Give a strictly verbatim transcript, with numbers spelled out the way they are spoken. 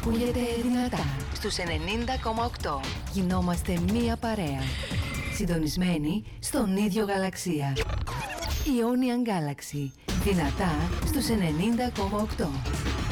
ακούγεται δυνατά στους ενενήντα κόμμα οκτώ. Γινόμαστε μία παρέα. Συντονισμένοι στον ίδιο γαλαξία. Ionian Galaxy. Δυνατά στους ενενήντα κόμμα οκτώ.